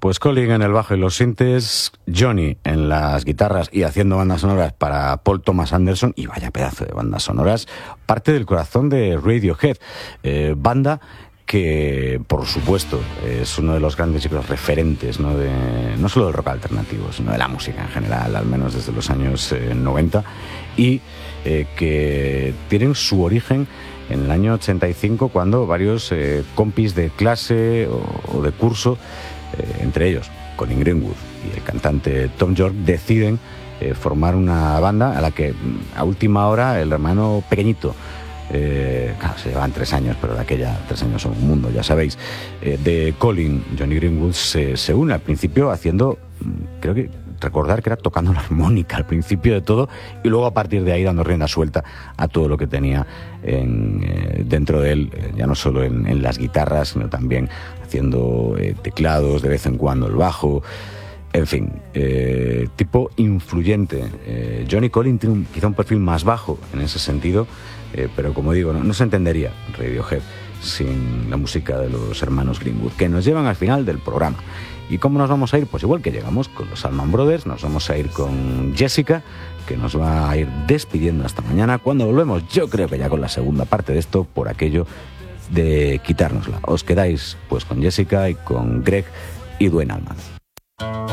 Pues Colin en el bajo y los sintes, Johnny en las guitarras y haciendo bandas sonoras para Paul Thomas Anderson, y vaya pedazo de bandas sonoras, parte del corazón de Radiohead, banda que, por supuesto, es uno de los grandes referentes, ¿no? No solo del rock alternativo, sino de la música en general, al menos desde los años 90, y que tienen su origen en el año 85, cuando varios compis de clase o de curso, entre ellos Colin Greenwood y el cantante Tom York, deciden formar una banda a la que a última hora el hermano pequeñito, claro, se llevan 3 años, pero de aquella 3 años son un mundo, ya sabéis, de Colin, Johnny Greenwood, se une al principio haciendo, creo que recordar que era tocando la armónica al principio de todo, y luego a partir de ahí dando rienda suelta a todo lo que tenía dentro de él, ya no solo en las guitarras, sino también haciendo teclados, de vez en cuando el bajo, en fin, tipo influyente. Johnny Colin tiene quizá un perfil más bajo en ese sentido, pero como digo, no se entendería Radiohead sin la música de los hermanos Greenwood, que nos llevan al final del programa. ¿Y cómo nos vamos a ir? Pues igual que llegamos con los Allman Brothers, nos vamos a ir con Jessica, que nos va a ir despidiendo hasta mañana. Cuando volvemos, yo creo que ya con la segunda parte de esto, por aquello de quitárnosla. Os quedáis pues con Jessica y con Greg y Duane Allman.